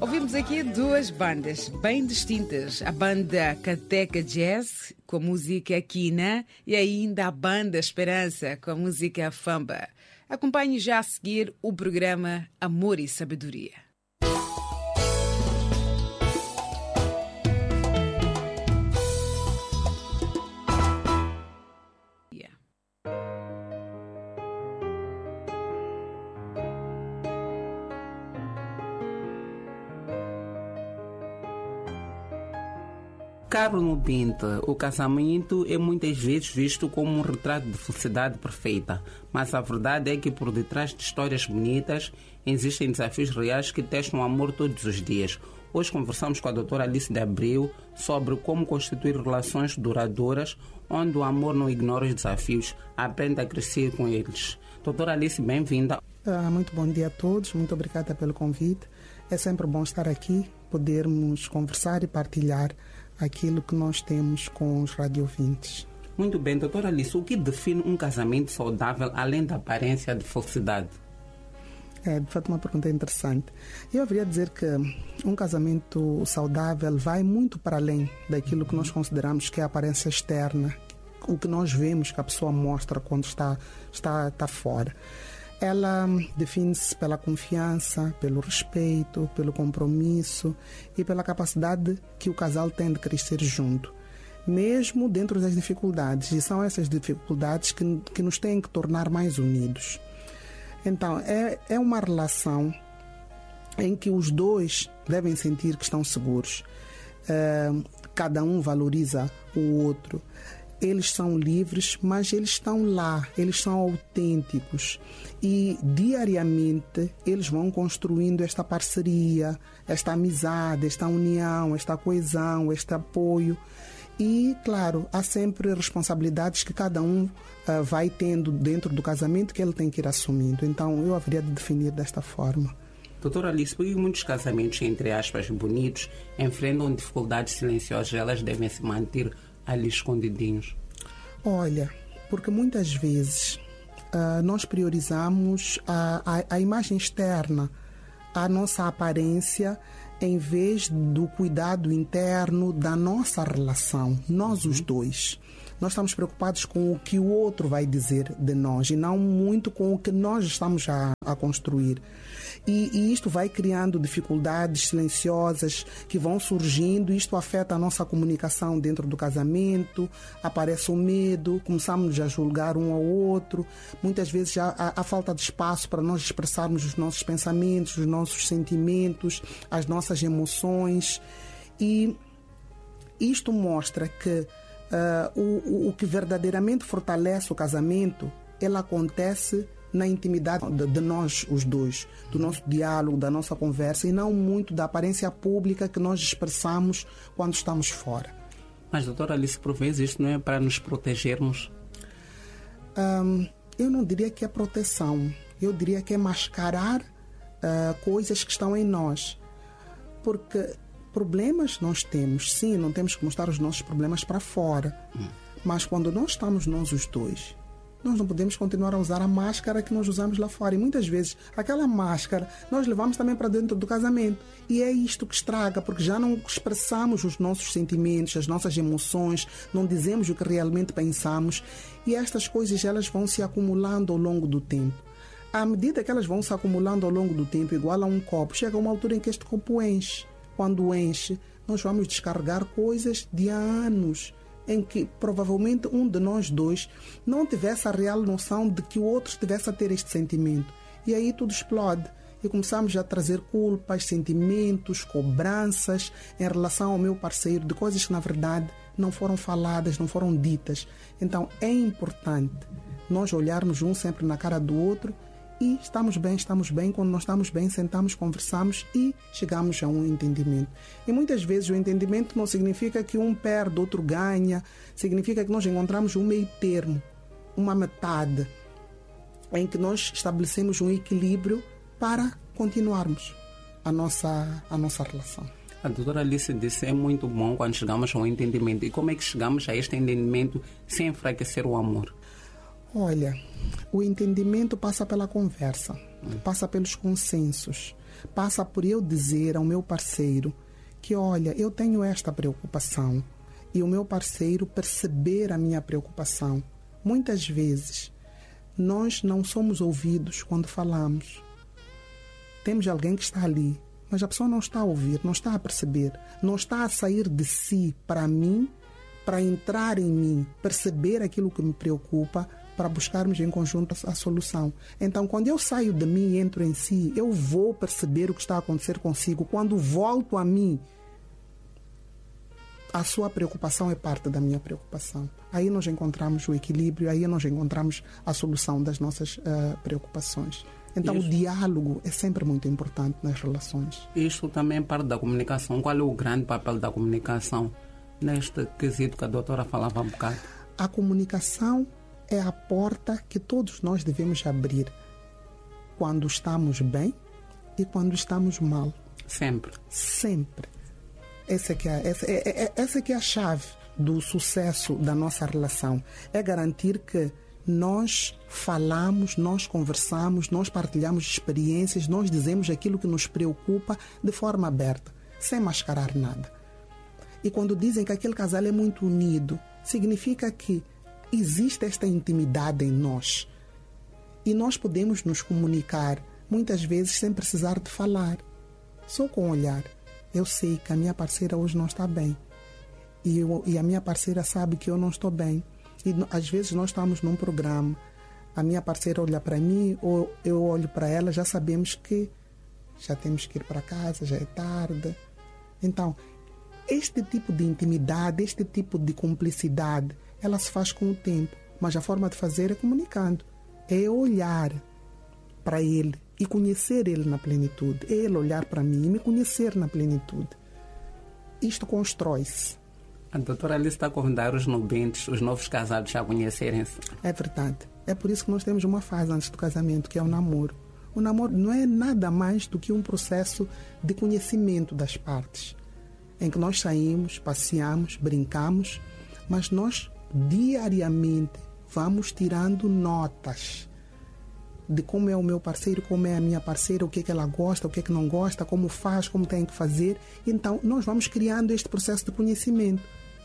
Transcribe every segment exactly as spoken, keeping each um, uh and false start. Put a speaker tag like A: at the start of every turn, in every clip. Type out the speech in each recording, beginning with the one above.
A: Ouvimos aqui duas bandas bem distintas. A banda Cateca Jazz, com a música Quina, e ainda a banda Esperança, com a música Famba. Acompanhe já a seguir o programa Amor e Sabedoria.
B: Caro Nubinte, o casamento é muitas vezes visto como um retrato de felicidade perfeita, mas a verdade é que por detrás de histórias bonitas existem desafios reais que testam o amor todos os dias. Hoje conversamos com a doutora Alice de Abreu sobre como constituir relações duradouras onde o amor não ignora os desafios, aprende a crescer com eles. Doutora Alice, bem-vinda.
C: Ah, muito bom dia a todos, muito obrigada pelo convite. É sempre bom estar aqui, podermos conversar e partilhar aquilo que nós temos com os radiovintes.
B: Muito bem, doutora Alice, o que define um casamento saudável além da aparência de felicidade?
C: É, de fato, uma pergunta interessante. Eu haveria dizer que um casamento saudável vai muito para além daquilo que nós consideramos que é a aparência externa, o que nós vemos que a pessoa mostra quando está, está, está fora. Ela define-se pela confiança, pelo respeito, pelo compromisso e pela capacidade que o casal tem de crescer junto, mesmo dentro das dificuldades. E são essas dificuldades que, que nos têm que tornar mais unidos. Então, é, é uma relação em que os dois devem sentir que estão seguros. É, cada um valoriza o outro. Eles são livres, mas eles estão lá, eles são autênticos e diariamente eles vão construindo esta parceria, esta amizade, esta união, esta coesão, este apoio. E, claro, há sempre responsabilidades que cada um uh, vai tendo dentro do casamento que ele tem que ir assumindo. Então, eu haveria de definir desta forma.
B: Doutora Alice, por que muitos casamentos, entre aspas, bonitos, enfrentam dificuldades silenciosas, elas devem se manter ali escondidinhos?
C: Olha, porque muitas vezes uh, nós priorizamos a, a, a imagem externa, a nossa aparência, em vez do cuidado interno da nossa relação, nós os dois. Nós estamos preocupados com o que o outro vai dizer de nós e não muito com o que nós estamos a, a construir. E, e isto vai criando dificuldades silenciosas que vão surgindo, isto afeta a nossa comunicação dentro do casamento, aparece o medo, começamos a julgar um ao outro, muitas vezes há, há, há falta de espaço para nós expressarmos os nossos pensamentos, os nossos sentimentos, as nossas emoções, e isto mostra que Uh, o, o que verdadeiramente fortalece o casamento, ele acontece na intimidade de, de nós os dois, do nosso diálogo, da nossa conversa, e não muito da aparência pública que nós expressamos quando estamos fora.
B: Mas, doutora Alice, por vezes isto não é para nos protegermos?
C: Um, eu não diria que é proteção, eu diria que é mascarar uh, coisas que estão em nós, porque problemas nós temos, sim, não temos que mostrar os nossos problemas para fora. Hum. Mas quando nós estamos nós os dois, nós não podemos continuar a usar a máscara que nós usamos lá fora. E muitas vezes, aquela máscara nós levamos também para dentro do casamento. E é isto que estraga, porque já não expressamos os nossos sentimentos, as nossas emoções, não dizemos o que realmente pensamos. E estas coisas, elas vão se acumulando ao longo do tempo. À medida que elas vão se acumulando ao longo do tempo, igual a um copo, chega uma altura em que este copo enche. Quando enche, nós vamos descarregar coisas de há anos, em que provavelmente um de nós dois não tivesse a real noção de que o outro estivesse a ter este sentimento. E aí tudo explode. E começamos a trazer culpas, sentimentos, cobranças em relação ao meu parceiro, de coisas que na verdade não foram faladas, não foram ditas. Então é importante nós olharmos um sempre na cara do outro e estamos bem, estamos bem. Quando nós estamos bem, sentamos, conversamos e chegamos a um entendimento. E muitas vezes o entendimento não significa que um perde, outro ganha. Significa que nós encontramos um meio termo, uma metade, em que nós estabelecemos um equilíbrio para continuarmos a nossa, a nossa relação.
B: A doutora Alice disse, é muito bom quando chegamos a um entendimento. E como é que chegamos a este entendimento sem enfraquecer o amor?
C: Olha, o entendimento passa pela conversa, hum. passa pelos consensos. passa por eu dizer ao meu parceiro que, olha, eu tenho esta preocupação, e o meu parceiro perceber a minha preocupação. Muitas vezes, nós não somos ouvidos quando falamos. Temos alguém que está ali, mas a pessoa não está a ouvir, não está a perceber, não está a sair de si para mim, para entrar em mim, perceber aquilo que me preocupa, para buscarmos em conjunto a solução. Então, quando eu saio de mim e entro em si, eu vou perceber o que está a acontecer consigo. Quando volto a mim, a sua preocupação é parte da minha preocupação. Aí nós encontramos o equilíbrio, aí nós encontramos a solução das nossas uh, preocupações. Então, Isso. o diálogo é sempre muito importante nas relações.
B: Isso também é parte da comunicação. Qual é o grande papel da comunicação neste quesito que a doutora falava há um bocado?
C: A comunicação é a porta que todos nós devemos abrir quando estamos bem e quando estamos mal.
B: Sempre.
C: Sempre. Essa é, que é, essa, é, é, essa é que é a chave do sucesso da nossa relação. É garantir que nós falamos, nós conversamos, nós partilhamos experiências, nós dizemos aquilo que nos preocupa de forma aberta, sem mascarar nada. E quando dizem que aquele casal é muito unido, significa que existe esta intimidade em nós. E nós podemos nos comunicar, muitas vezes, sem precisar de falar. Só com o olhar. Eu sei que a minha parceira hoje não está bem. E, eu, e a minha parceira sabe que eu não estou bem. E às vezes nós estamos num programa, a minha parceira olha para mim, ou eu olho para ela, já sabemos que já temos que ir para casa, já é tarde. Então, este tipo de intimidade, este tipo de cumplicidade, ela se faz com o tempo, mas a forma de fazer é comunicando. É olhar para ele e conhecer ele na plenitude. É ele olhar para mim e me conhecer na plenitude. Isto constrói-se.
B: A doutora Alice está a convidar os nubentes, os novos casados, a conhecerem-se.
C: É verdade. É por isso que nós temos uma fase antes do casamento, que é o namoro. O namoro não é nada mais do que um processo de conhecimento das partes, em que nós saímos, passeamos, brincamos, mas nós diariamente vamos tirando notas de como é o meu parceiro, como é a minha parceira, o que é que ela gosta, o que é que não gosta, como faz, como tem que fazer. Então, nós vamos criando este processo de conhecimento.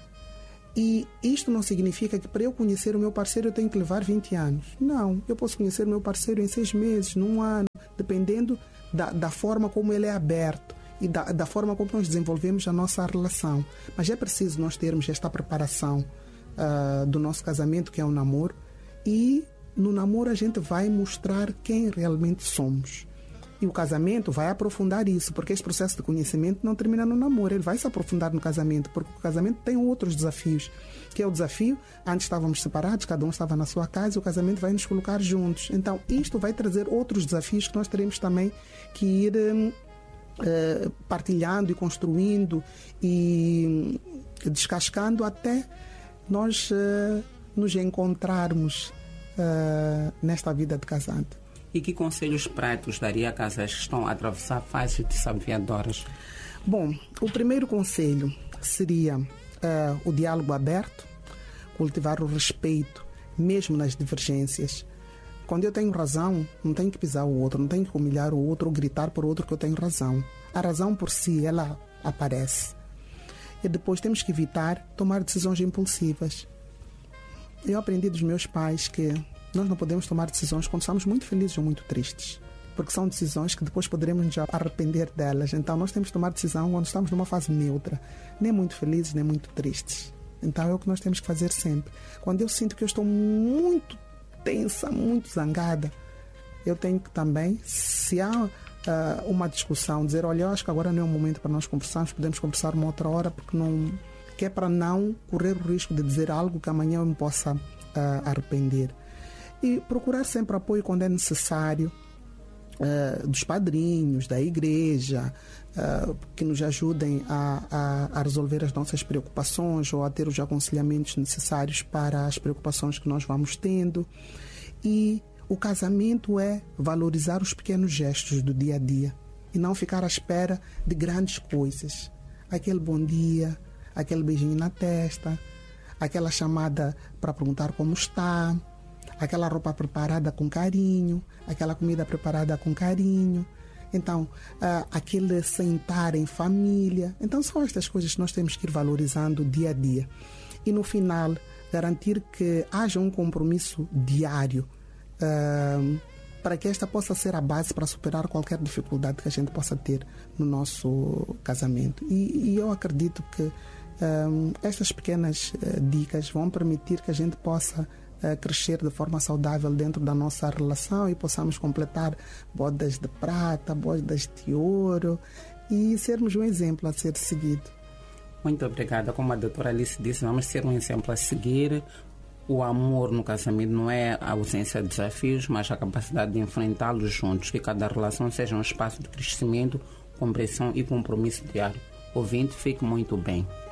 C: E isto não significa que para eu conhecer o meu parceiro eu tenho que levar vinte anos. Não, eu posso conhecer o meu parceiro em seis meses, num ano, dependendo da, da forma como ele é aberto e da, da forma como nós desenvolvemos a nossa relação. Mas é preciso nós termos esta preparação uh, do nosso casamento, que é o namoro, e no namoro a gente vai mostrar quem realmente somos. E o casamento vai aprofundar isso, porque esse processo de conhecimento não termina no namoro, ele vai se aprofundar no casamento, porque o casamento tem outros desafios, que é o desafio, antes estávamos separados, cada um estava na sua casa, e o casamento vai nos colocar juntos. Então, isto vai trazer outros desafios que nós teremos também que ir uh, partilhando e construindo e descascando até nós uh, nos encontrarmos uh, nesta vida de casado.
B: E que conselhos práticos daria a casais que estão a atravessar fases desafiadoras?
C: Bom, o primeiro conselho seria uh, o diálogo aberto, cultivar o respeito, mesmo nas divergências. Quando eu tenho razão, não tenho que pisar o outro, não tenho que humilhar o outro ou gritar por outro que eu tenho razão. A razão por si, ela aparece. E depois temos que evitar tomar decisões impulsivas. Eu aprendi dos meus pais que nós não podemos tomar decisões quando estamos muito felizes ou muito tristes, porque são decisões que depois poderemos nos arrepender delas. Então nós temos que tomar decisão quando estamos numa fase neutra, nem muito felizes, nem muito tristes. Então é o que nós temos que fazer sempre. Quando eu sinto que eu estou muito tensa, muito zangada, eu tenho que também, se há uh, uma discussão, dizer, olha, eu acho que agora não é o momento para nós conversarmos, podemos conversar uma outra hora, porque não, que é para não correr o risco de dizer algo que amanhã eu me possa uh, arrepender. E procurar sempre apoio quando é necessário, uh, dos padrinhos, da igreja, uh, que nos ajudem a, a, a resolver as nossas preocupações ou a ter os aconselhamentos necessários para as preocupações que nós vamos tendo. E o casamento é valorizar os pequenos gestos do dia a dia e não ficar à espera de grandes coisas. Aquele bom dia, aquele beijinho na testa, aquela chamada para perguntar como está, aquela roupa preparada com carinho, aquela comida preparada com carinho. Então, uh, aquele sentar em família. Então, são estas coisas que nós temos que ir valorizando dia a dia. E, no final, garantir que haja um compromisso diário uh, para que esta possa ser a base para superar qualquer dificuldade que a gente possa ter no nosso casamento. E, e eu acredito que uh, estas pequenas uh, dicas vão permitir que a gente possa uh, crescer de forma saudável dentro da nossa relação e possamos completar bodas de prata, bodas de ouro e sermos um exemplo a ser seguido.
B: Muito obrigada. Como a doutora Alice disse, vamos ser um exemplo a seguir. O amor no casamento não é a ausência de desafios, mas a capacidade de enfrentá-los juntos, que cada relação seja um espaço de crescimento, compreensão e compromisso diário. Ouvinte, fique muito bem.